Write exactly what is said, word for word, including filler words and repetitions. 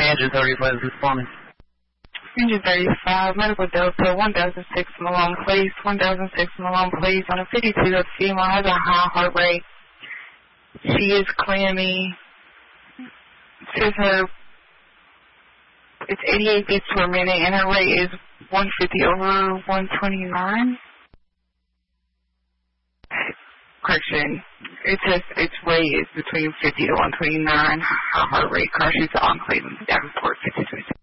engine thirty-five is responding. Engine thirty-five, Medical Delta, one thousand six Malone Place, one thousand six Malone Place, on a fifty-two, the female has a high heart rate. She is clammy. Says her, it's eighty-eight beats per minute, and her rate is one fifty over one twenty-nine. Correction. It says its rate is between fifty to one twenty-nine. Her heart rate. Car she's on Cleveland, Davenport, fifty-three.